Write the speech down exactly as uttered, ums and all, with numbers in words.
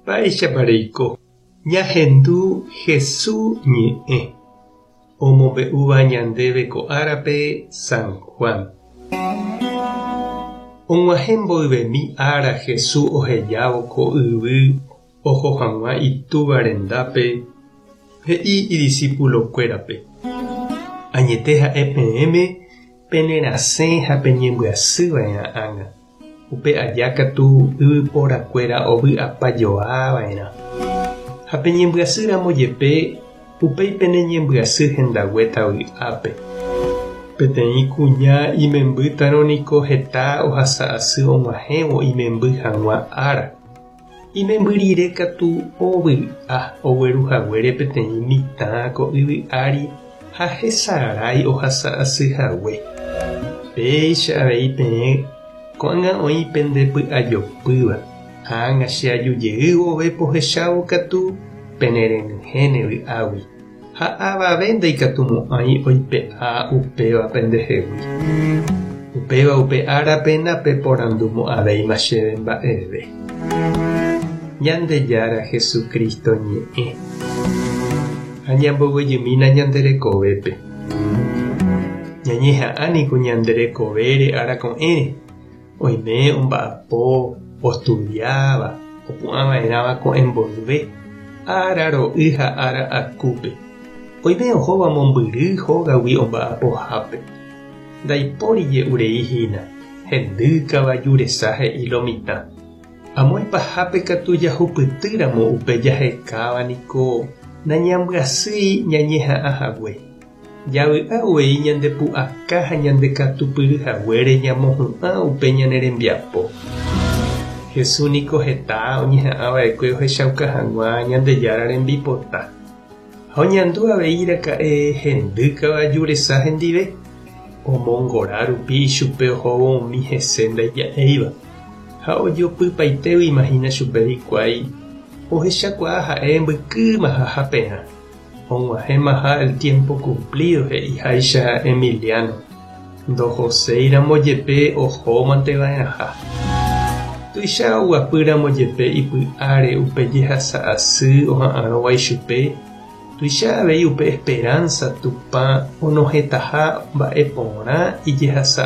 Mba'éichapareiko ñahendu Jesús ñe'ẽ omombe'úva ñandéve ko árape San Juan. Og̃uahẽ mboyvemi ára Jesús ohejávo ko yvy oho hag̃ua itúva rendápe he'i idiscípulokuérape: añete ha'e peẽme penerasẽ ha peñembyasýva'erã ág̃a, upe ajákatu yvyporakuéra ovy'apajoáva'erã. Ha peñembyasýramo jepe upéipe neñembyasy hendaguéta vy'ápe. Peteĩ kuña imembýtarõ niko heta ohasa asy og̃uahẽvo imemby hag̃ua ára. Imemby rire katu ovy'a ogueruhaguére peteĩ mitã ko yvy ári ha hesarái ohasa asyhague. Péicha avei peẽ ko'ág̃a oĩ pende py'ajopýva. Ág̃a che ajujeývo vove pohechávo katu penerenyhẽne vy'águi. Ha avave ndaikatumo'ãi oipe'a upéva pendehegui. Upéva upe árape napeporandumo'ãvéima chéve mba'eve. Ñandejára Jesucristo ñe'ẽ ha ñamboguejymína ñanderekovépe. Ñañeha'ãniko ñanderekovére arako'ẽre. Oime omba'apo, ostudiáva, opu'ãva'erãva ko'ẽmboyve ára ro'y ha ára akúpe. Oime ohóva mombyry hógagui omba'apohápe. Ndaipórije ureihína, hendýkava juresa he'i lo mitã. Amo epahápe katu jahupytýramo upe jahekáva niko nañambyasýi ñañeha'ãhague. Javy'a avei ñandepu'aka ha ñandekatupyryhaguére ñamohu'ã upe ñane rembiapo. Jesús niko heta oñeha'ãva'ekue ohechauka hag̃ua Ñandejára rembipota. Ha oñandu avei iraka'e hendýkava juresa hendive. Omongora rupi ichupe ohóvo umi hese ndaija'éiva. Ha ojopypaitégui imagina chupe hikuái ohechakuaa ha'e mbykýma ha hape'ã. Og̃uahẽmaha el tiempo cumplido he'iháicha Emiliano. Ndo Joséiramo jepe ohómanteva'erãha. Tuicha oguapýramo jepe ipy'áre upe jehasa asy oha'ãrõguai chupe. Tuicha avei upe esperanza Tupã onohẽtaha mba'e porã ijehasa